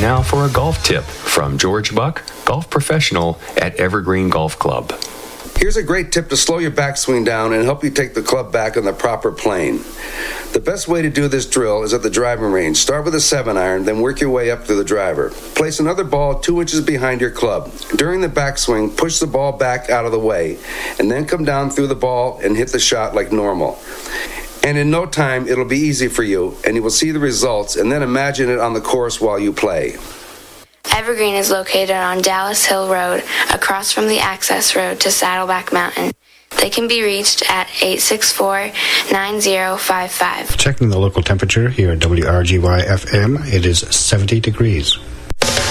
now for a golf tip from George Buck, golf professional at Evergreen Golf Club. Here's a great tip to slow your backswing down and help you take the club back on the proper plane. The best way to do this drill is at the driving range. Start with a 7-iron, then work your way up to the driver. Place another ball 2 inches behind your club. During the backswing, push the ball back out of the way, and then come down through the ball and hit the shot like normal. And in no time, it'll be easy for you, and you will see the results, and then imagine it on the course while you play. Evergreen is located on Dallas Hill Road, across from the access road to Saddleback Mountain. They can be reached at 864-9055. Checking the local temperature here at WRGY-FM, it is 70 degrees.